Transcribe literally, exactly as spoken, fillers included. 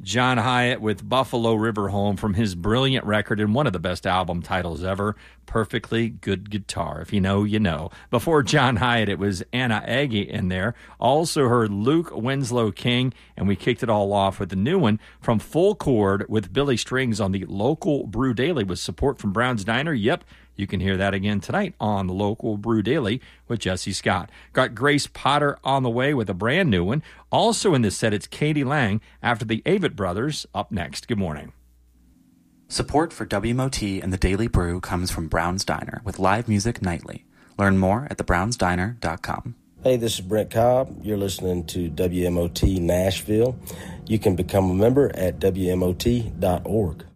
John Hyatt with Buffalo River Home from his brilliant record and one of the best album titles ever, Perfectly Good Guitar. If you know, you know. Before John Hyatt, it was Anna Aggie in there. Also heard Luke Winslow King, and we kicked it all off with the new one from Full Chord with Billy Strings on the Local Brew Daily with support from Brown's Diner. Yep. You can hear that again tonight on the Local Brew Daily with Jesse Scott. Got Grace Potter on the way with a brand new one. Also in this set, it's Katie Lang after the Avett Brothers up next. Good morning. Support for W M O T and the Daily Brew comes from Brown's Diner with live music nightly. Learn more at the browns diner dot com. Hey, this is Brent Cobb. You're listening to W M O T Nashville. You can become a member at W M O T dot org.